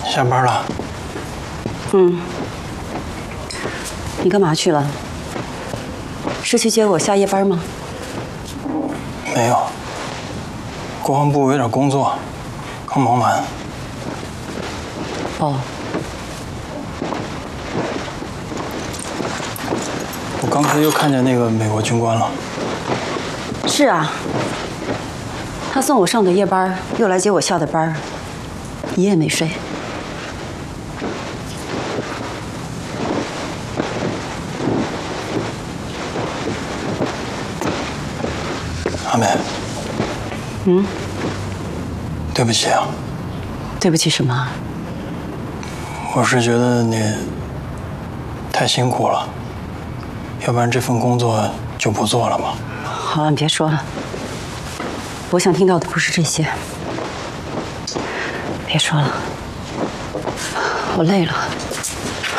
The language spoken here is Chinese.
下班了。 你干嘛去了？是去接我下夜班吗？ 没有，国防部有点工作，刚忙完。 哦， 我刚才又看见那个美国军官了。 是啊，他送我上的夜班，又来接我下的班，一夜没睡。 阿美，对不起啊。 对不起什么？ 我是觉得你太辛苦了，要不然这份工作就不做了嘛。 好了，你别说了，我想听到的不是这些。别说了，我累了。